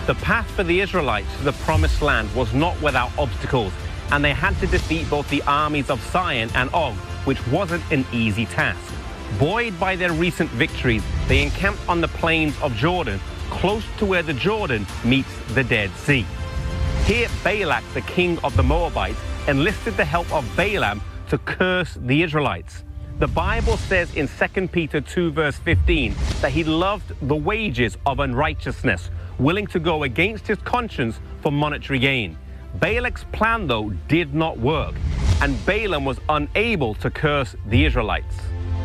The path for the Israelites to the promised land was not without obstacles, and they had to defeat both the armies of Sihon and Og, which wasn't an easy task. Buoyed by their recent victories, they encamped on the plains of Jordan, close to where the Jordan meets the Dead Sea. Here, Balak, the king of the Moabites, enlisted the help of Balaam to curse the Israelites. The Bible says in 2 Peter 2 verse 15 that he loved the wages of unrighteousness, willing to go against his conscience for monetary gain. Balak's plan, though, did not work, and Balaam was unable to curse the Israelites.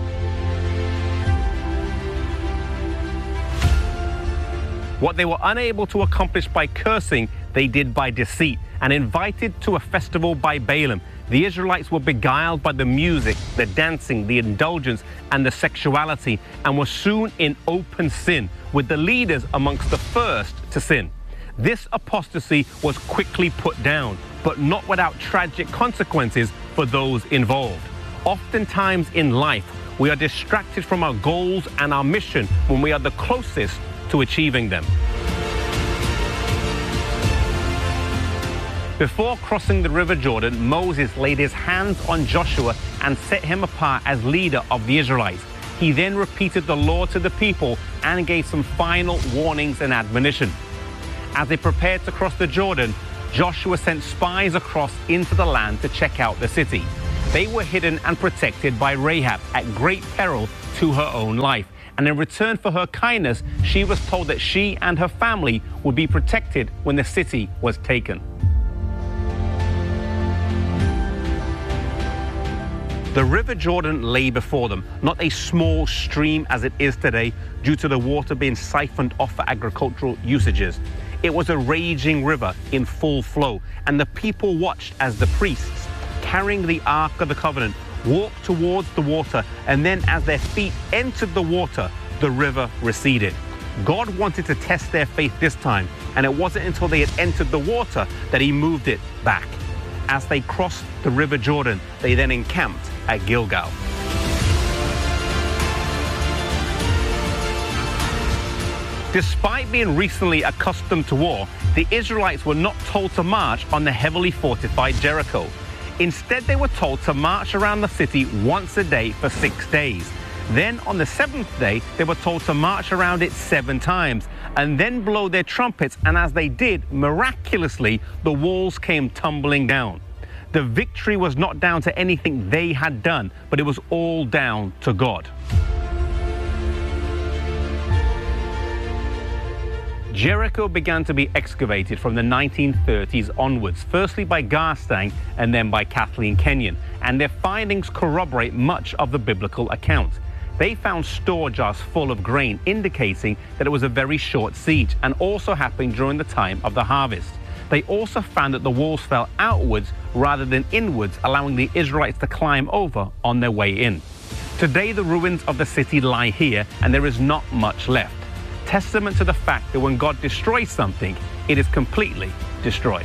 What they were unable to accomplish by cursing, they did by deceit, and invited to a festival by Balaam. The Israelites were beguiled by the music, the dancing, the indulgence, and the sexuality, and were soon in open sin, with the leaders amongst the first to sin. This apostasy was quickly put down, but not without tragic consequences for those involved. Oftentimes in life, we are distracted from our goals and our mission when we are the closest to achieving them. Before crossing the river Jordan, Moses laid his hands on Joshua and set him apart as leader of the Israelites. He then repeated the law to the people and gave some final warnings and admonition. As they prepared to cross the Jordan, Joshua sent spies across into the land to check out the city. They were hidden and protected by Rahab at great peril to her own life. And in return for her kindness, she was told that she and her family would be protected when the city was taken. The River Jordan lay before them, not a small stream as it is today due to the water being siphoned off for agricultural usages. It was a raging river in full flow, and the people watched as the priests, carrying the Ark of the Covenant, walked towards the water, and then as their feet entered the water, the river receded. God wanted to test their faith this time, and it wasn't until they had entered the water that he moved it back. As they crossed the River Jordan, they then encamped at Gilgal. Despite being recently accustomed to war, the Israelites were not told to march on the heavily fortified Jericho. Instead, they were told to march around the city once a day for 6 days. Then on the seventh day, they were told to march around it 7 times and then blow their trumpets. And as they did, miraculously, the walls came tumbling down. The victory was not down to anything they had done, but it was all down to God. Jericho began to be excavated from the 1930s onwards, firstly by Garstang and then by Kathleen Kenyon, and their findings corroborate much of the biblical account. They found store jars full of grain, indicating that it was a very short siege and also happened during the time of the harvest. They also found that the walls fell outwards rather than inwards, allowing the Israelites to climb over on their way in. Today, the ruins of the city lie here, and there is not much left. Testament to the fact that when God destroys something, it is completely destroyed.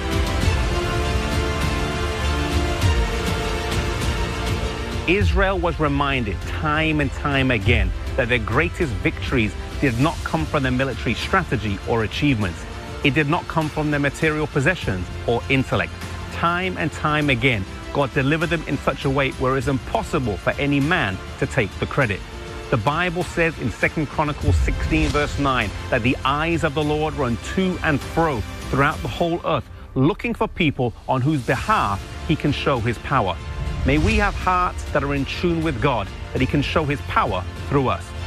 Israel was reminded time and time again that their greatest victories did not come from their military strategy or achievements. It did not come from their material possessions or intellect. Time and time again, God delivered them in such a way where it is impossible for any man to take the credit. The Bible says in 2 Chronicles 16 verse 9 that the eyes of the Lord run to and fro throughout the whole earth, looking for people on whose behalf he can show his power. May we have hearts that are in tune with God, that he can show his power through us.